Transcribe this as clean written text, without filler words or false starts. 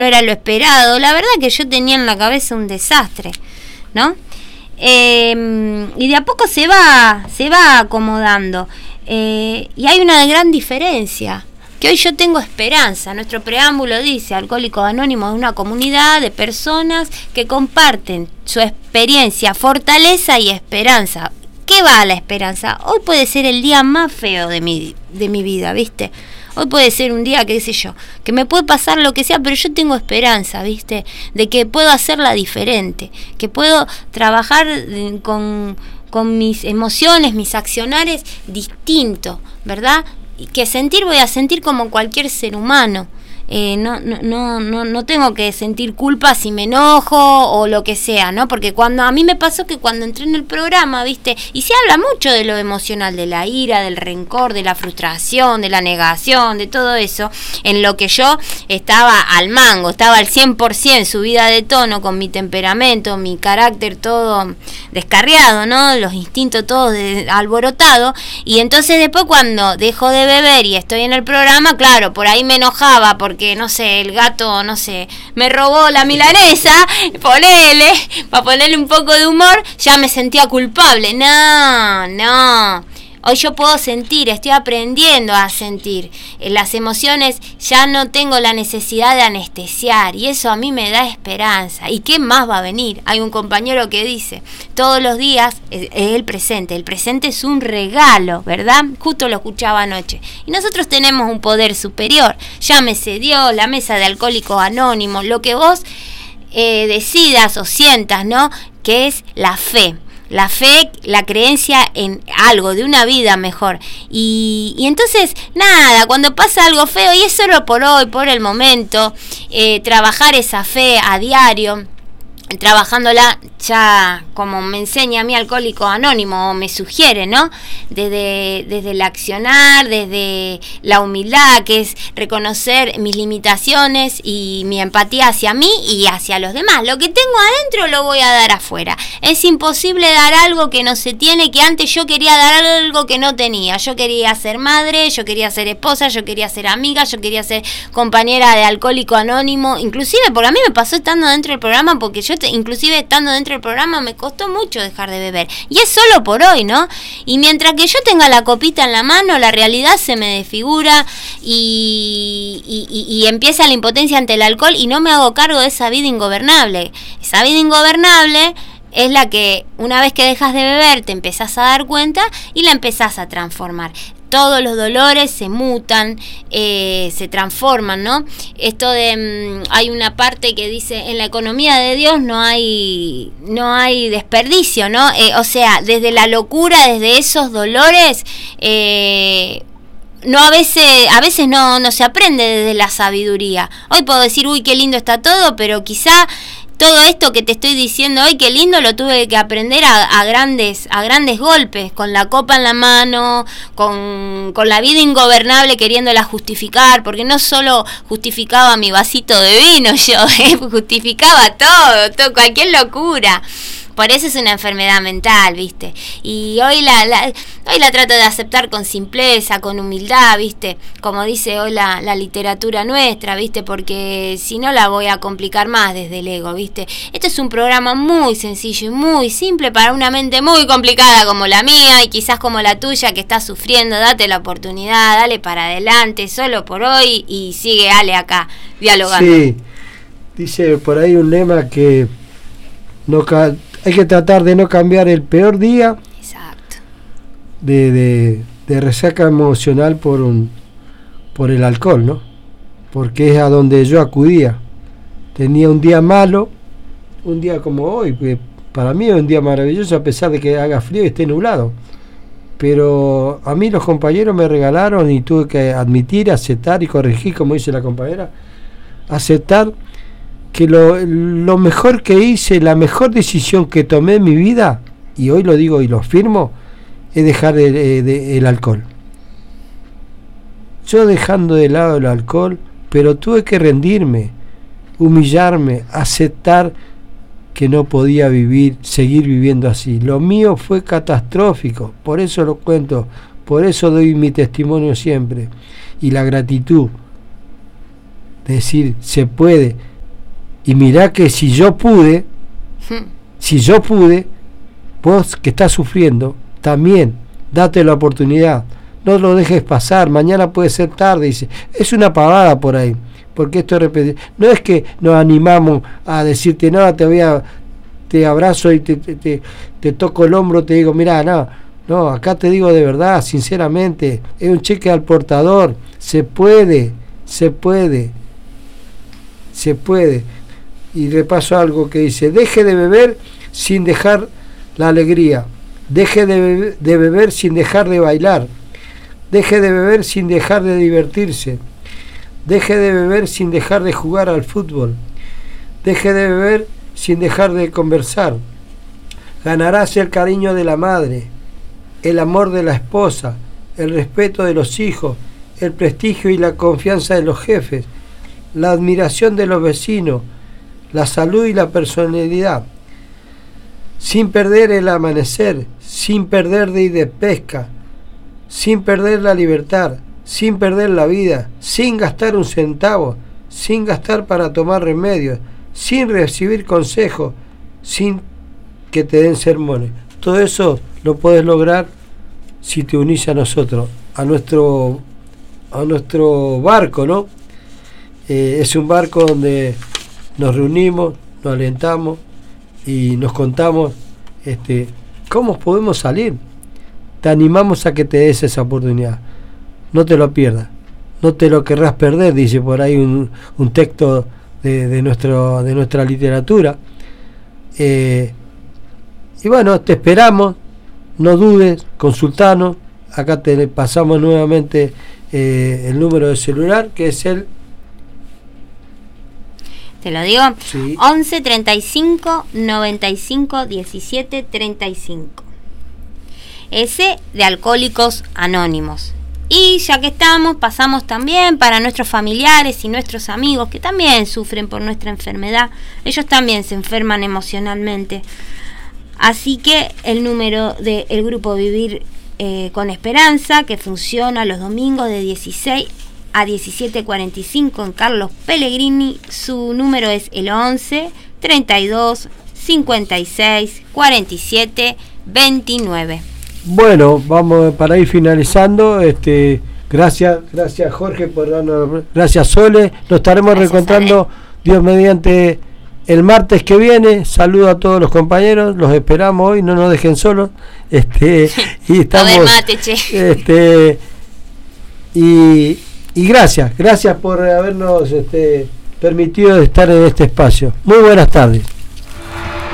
era lo esperado. La verdad que yo tenía en la cabeza un desastre, ¿no? Y de a poco se va acomodando. Y hay una gran diferencia, que hoy yo tengo esperanza. Nuestro preámbulo dice: Alcohólicos Anónimos es una comunidad de personas que comparten su experiencia, fortaleza y esperanza. ¿Qué va a la esperanza? Hoy puede ser el día más feo de mi vida, ¿viste? Hoy puede ser un día, qué sé yo, que me puede pasar lo que sea, pero yo tengo esperanza, ¿viste? De que puedo hacerla diferente, que puedo trabajar con mis emociones, mis accionares distinto, ¿verdad? Y que voy a sentir como cualquier ser humano. No tengo que sentir culpa si me enojo o lo que sea, ¿no? Porque a mí me pasó que cuando entré en el programa, ¿viste? Y se habla mucho de lo emocional, de la ira, del rencor, de la frustración, de la negación, de todo eso, en lo que yo estaba al mango, estaba al 100% subida de tono, con mi temperamento, mi carácter todo descarriado, ¿no? Los instintos todos alborotados. Y entonces después, cuando dejo de beber y estoy en el programa, claro, por ahí me enojaba porque, no sé, el gato, no sé, me robó la milanesa, para ponerle un poco de humor, ya me sentía culpable. No. Hoy yo puedo sentir, estoy aprendiendo a sentir. Las emociones ya no tengo la necesidad de anestesiar, y eso a mí me da esperanza. ¿Y qué más va a venir? Hay un compañero que dice: todos los días es el presente es un regalo, ¿verdad? Justo lo escuchaba anoche. Y nosotros tenemos un poder superior, llámese Dios, la mesa de Alcohólicos Anónimos, lo que vos decidas o sientas, ¿no? Que es la fe. La fe, la creencia en algo, de una vida mejor. Y entonces, nada, cuando pasa algo feo, y es solo por hoy, por el momento, trabajar esa fe a diario, trabajándola ya como me enseña a mí Alcohólico Anónimo, o me sugiere, ¿no? Desde el accionar, desde la humildad, que es reconocer mis limitaciones y mi empatía hacia mí y hacia los demás. Lo que tengo adentro lo voy a dar afuera. Es imposible dar algo que no se tiene, que antes yo quería dar algo que no tenía. Yo quería ser madre, yo quería ser esposa, yo quería ser amiga, yo quería ser compañera de Alcohólico Anónimo, inclusive porque a mí me pasó estando dentro del programa, porque yo inclusive estando dentro del programa me costó mucho dejar de beber, y es solo por hoy, ¿no? Y mientras que yo tenga la copita en la mano, la realidad se me desfigura y empieza la impotencia ante el alcohol, y no me hago cargo de esa vida ingobernable. Esa vida ingobernable es la que, una vez que dejas de beber, te empezás a dar cuenta y la empezás a transformar. Todos los dolores se mutan, se transforman, ¿no? Esto de hay una parte que dice: en la economía de Dios no hay desperdicio, ¿no? O sea, desde la locura, desde esos dolores, no, a veces no se aprende desde la sabiduría. Hoy puedo decir: uy, qué lindo está todo, pero quizá todo esto que te estoy diciendo hoy, qué lindo, lo tuve que aprender a grandes golpes, con la copa en la mano, con la vida ingobernable, queriéndola justificar, porque no solo justificaba mi vasito de vino yo, justificaba todo, cualquier locura. Por eso es una enfermedad mental, ¿viste? Y hoy la trato de aceptar con simpleza, con humildad, ¿viste? Como dice hoy la literatura nuestra, ¿viste? Porque si no la voy a complicar más desde el ego, ¿viste? Este es un programa muy sencillo y muy simple para una mente muy complicada como la mía y quizás como la tuya, que está sufriendo. Date la oportunidad, dale para adelante, solo por hoy, y sigue Ale acá, dialogando. Sí, dice por ahí un lema que hay que tratar de no cambiar el peor día. Exacto. De resaca emocional por el alcohol, ¿no? Porque es a donde yo acudía. Tenía un día malo, un día como hoy, que para mí es un día maravilloso, a pesar de que haga frío y esté nublado. Pero a mí los compañeros me regalaron, y tuve que admitir, aceptar y corregir, como dice la compañera, aceptar que lo mejor que hice, la mejor decisión que tomé en mi vida, y hoy lo digo y lo afirmo, es dejar el alcohol. Yo dejando de lado el alcohol, pero tuve que rendirme, humillarme, aceptar que no podía seguir viviendo así. Lo mío fue catastrófico, por eso lo cuento, por eso doy mi testimonio siempre. Y la gratitud, decir, se puede. Y mirá que si yo pude, vos que estás sufriendo, también date la oportunidad. No lo dejes pasar, mañana puede ser tarde. Dice, es una pavada por ahí, porque esto es repetido. No es que nos animamos a decirte, no, te abrazo y te toco el hombro, te digo, mirá, no, acá te digo de verdad, sinceramente, es un cheque al portador, se puede. Y repaso algo que dice, deje de beber sin dejar la alegría, deje de beber sin dejar de bailar, deje de beber sin dejar de divertirse, deje de beber sin dejar de jugar al fútbol, deje de beber sin dejar de conversar. Ganarás el cariño de la madre, el amor de la esposa, el respeto de los hijos, el prestigio y la confianza de los jefes, la admiración de los vecinos, la salud y la personalidad, sin perder el amanecer, sin perder de ir de pesca, sin perder la libertad, sin perder la vida, sin gastar un centavo, sin gastar para tomar remedios, sin recibir consejos, sin que te den sermones. Todo eso lo puedes lograr si te unís a nosotros, a nuestro barco, ¿no? Es un barco donde nos reunimos, nos alentamos y nos contamos cómo podemos salir. Te animamos a que te des esa oportunidad. No te lo pierdas, no te lo querrás perder, dice por ahí un texto de nuestra literatura. Y bueno, te esperamos, no dudes, consultanos. Acá te pasamos nuevamente el número de celular, que es el... Te lo digo, sí. 11 35 95 17 35. Ese de Alcohólicos Anónimos. Y ya que estamos, pasamos también para nuestros familiares y nuestros amigos que también sufren por nuestra enfermedad. Ellos también se enferman emocionalmente. Así que el número del grupo Vivir con Esperanza, que funciona los domingos de 16 a 17:45 en Carlos Pellegrini, su número es el 11 32 56 47 29. Bueno, vamos para ir finalizando. Gracias Jorge por darnos, gracias Sole. Nos estaremos reencontrando, Dios mediante, el martes que viene. Saludo a todos los compañeros, los esperamos hoy, no nos dejen solos. Y estamos, mate, che. Y gracias por habernos permitido estar en este espacio. Muy buenas tardes.